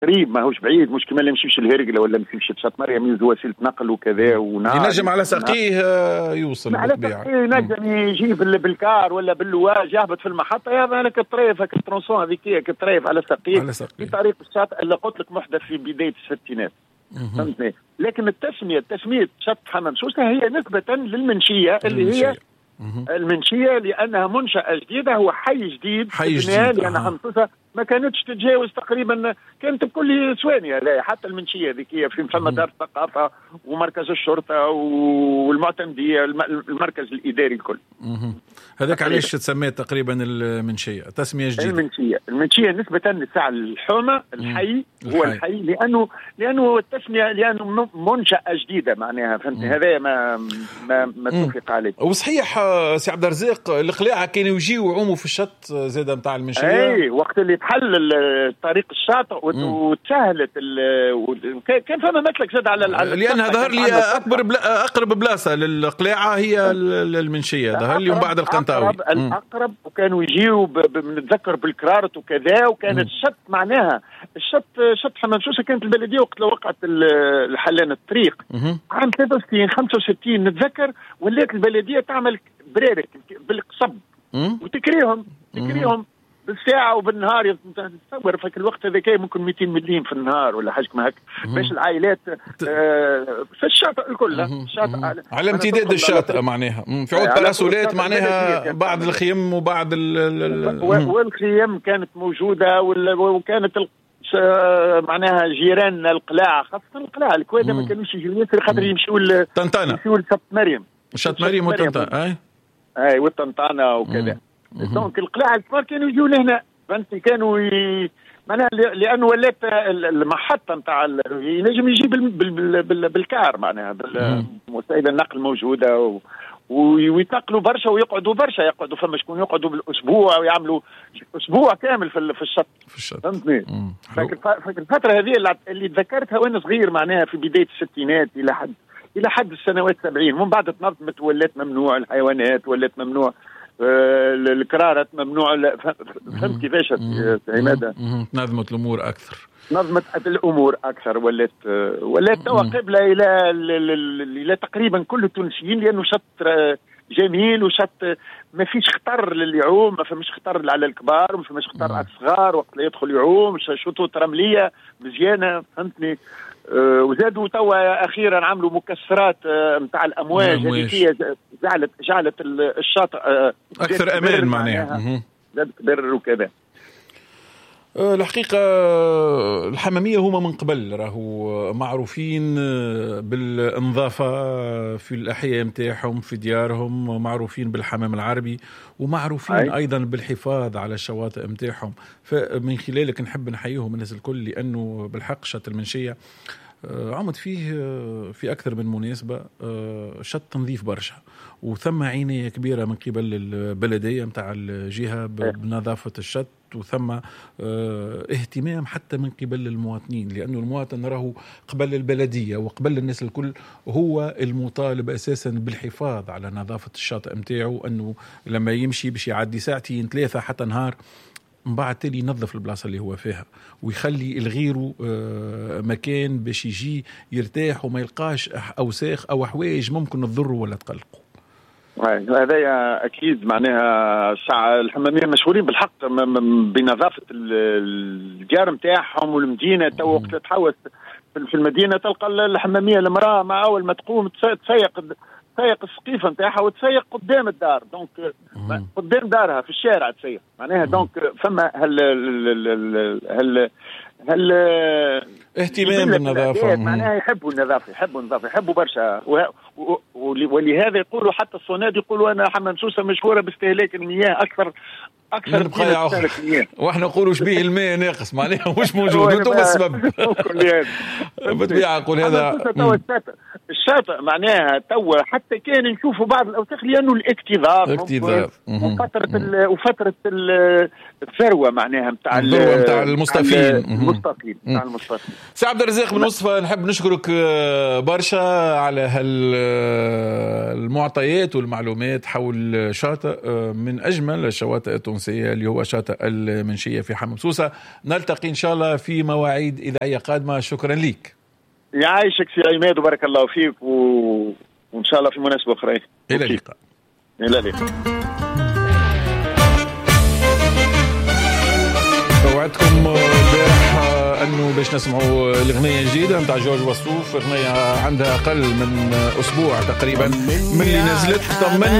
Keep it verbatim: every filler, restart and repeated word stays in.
قريب ماهوش بعيد، مش كما اللي يمشيش الهرقله ولا يمشيش لشط مريم يوز وسيله نقل وكذا ونار ينجم على ساقيه يوصل على ساقيه ينجم يجيب بالكار ولا باللواج يهبط في المحطه يا هذاك الطريف هذاك الترونسون هذيك الطريف على ساقيه في طريق الشاطئ اللي قلت لك محدث في بدايه الستينات. فهمتني؟ لكن التسميه تسميه شط حمام سوسه هي نسبه للمنشيه اللي المنشية. هي المنشيه لانها منشاه جديده، هو حي جديد حي جديد لان حمام سوسه ما كانتش تتجاوز تقريبا، كانت بكل ثواني لا حتى المنشيه ذيك في فما دار الثقافه ومركز الشرطه والمعتمديه المركز الاداري الكل. هذاك علاش تسميت تقريبا المنشيه تسميه جديده؟ المنشيه المنشيه نسبه للساعه الحومه الحي هو الحي, الحي لانه لانه التسميه لانه منشاه جديده معناها. فهمتني؟ هذا ما ما ما توافق عليه. وصحيح سي عبد الرزاق القلاعه كانوا يجيو يعوموا في الشط زاد نتاع المنشيه. اي وقت اللي تحل طريق الشاطئ وتسهلت كان فما مسلك زاد على لان ظهر لي اكبر اقرب بلاصه للقلاعه هي المنشيه، ظهر لي بعد القنطاوي الاقرب وكانوا يجيوا بنتذكر بالكرارت وكذا، وكانت الشط معناها الشط شط حمام سوسه كانت البلديه وقت لو وقعت الحلان الطريق عام ثلاثة وستين خمسة وستين نتذكر، ولات البلديه تعمل برارك بالقصب وتكريهم تكريهم بالساعة وبالنهار. تصور في الوقت هذا كان ممكن مئتين مليم في النهار ولا حاجة ما هك باش العائلات آه في الشاطئ الكل الشاطئ على, على امتداد الشاطئ معناها في عود باراسولات معناها بعض الخيم وبعض والخيم كانت موجودة وكانت معناها جيران القلاع خاصة القلاع الكويدة ما كانوش يجيو خاطر يمشوا طنطانة يمشوا لشط مريم شط مريم وطنطانة اي اي والطنطانة وكذا. دونك القلاع الكبار كانوا يجوا لهنا. فهمتي؟ كانوا ي... معناها لانه ولات المحطه نتاع ينجم يجي بال... بال... بال... بالكار معناها بالوسائل النقل موجوده و... ويتنقلوا برشا ويقعدوا برشا يقعدوا فما شكون يقعدوا بالاسبوع ويعملوا اسبوع كامل في في الشط. فهمتني؟ فاكر الفتره هذه اللي تذكرتها وانا صغير معناها في بدايه الستينات الى حد الى حد السنوات السبعين. من بعد تنظمت ولات ممنوع الحيوانات ولات ممنوع الكرارة ممنوع. فهمت كيفاش عماده؟ نظمت الامور اكثر نظمت الامور اكثر ولات ولات توا قبله الى الى تقريبا كل التونسيين لانه شط جميل وشط ما فيش خطر للي يعوم، ما فيش خطر على الكبار وما فيش خطر على الصغار وقت لا يدخل يعوم. شطوط رمليه مزيانه. فهمتني؟ أه وزادوا توا اخيرا عملوا مكسرات نتاع أه الامواج اللي جعلت جعلت الشاطئ أه اكثر امان معناها بر وكذا. الحقيقة الحمامية هما من قبل راهو معروفين بالنظافة في الأحياء متاعهم في ديارهم، معروفين بالحمام العربي ومعروفين أي. أيضا بالحفاظ على الشواطئ متاعهم. فمن خلالك نحب نحييهم الناس الكل لأنه بالحق شط المنشية عمد فيه في أكثر من مناسبة شط نظيف برشا وثم عينية كبيرة من قبل البلدية متاع الجهة بنظافة الشط وثم اهتمام حتى من قبل المواطنين لأنه المواطن راهو قبل البلدية وقبل الناس الكل هو المطالب أساسا بالحفاظ على نظافة الشاطئ متاعه، أنه لما يمشي باش يعدي ساعتين ثلاثة حتى نهار من بعد تالي ينظف البلاصة اللي هو فيها ويخلي الغيره مكان باش يجي يرتاح وما يلقاش أوساخ أو حوايج ممكن تضره ولا تقلقه. هذا أكيد معناها الحمامية مشهورين بالحق بنظافة الجار متاعهم والمدينة. تو وقت تحوس في المدينة تلقى الحمامية المرأة مع أول ما تقوم تسيق تسيق السقيفة نتاعها وتسيق قدام الدار. دونك قدام دارها في الشارع تسيق معناها. دونك فما هل هل هل اهتمام بالنظافة معناها يحبوا النظافة يحبوا النظافة يحبوا برشا. ولهذا يقولوا حتى الصناد يقولوا أنا حمام سوسة مشهورة باستهلاك المياه أكثر أكثر من استهلاك المياه. وإحنا نقولوا شبيه الماء ناقص معناها مش موجود أنتم السبب. بالطبيعة نقول هذا الشاطئ معناها توا حتى كان نشوفوا بعض الأوساخ لأنه الاكتظاظ وفترة وفترة الثروة معناها متاع المصطفين المستقيم تاع المستقيم. سي عبد الرزاق بن وصفة، نحب نشكرك برشا على هالمعطيات والمعلومات حول شاطئ من أجمل الشواطئ التونسية اللي هو شاطئ المنشية في حمام سوسة. نلتقي إن شاء الله في مواعيد إذاعية قادمة. شكرا لك. يعيشك سي عماد وبارك الله فيك، و... وإن شاء الله في مناسبة أخرى. إلى اللقاء. إلى اللقاء. وعدتكم البارح انه باش نسمعوا الاغنيه الجديده نتاع جورج وسوف، اغنيه عندها اقل من اسبوع تقريبا من اللي نزلت. طمني